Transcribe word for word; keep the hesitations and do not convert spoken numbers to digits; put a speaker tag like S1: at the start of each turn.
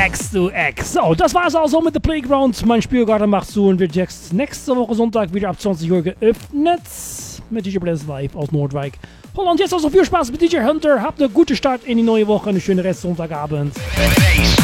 S1: X to X. So, das war's also mit The Playground. Mein Spielgarten macht zu und wird jetzt nächste Woche Sonntag wieder ab zwanzig Uhr geöffnet. Mit D J Bless live aus Nordwijk. Und jetzt also viel Spaß mit D J Hunter. Habt eine gute Start in die neue Woche. Eine schöne Rest Sonntagabend.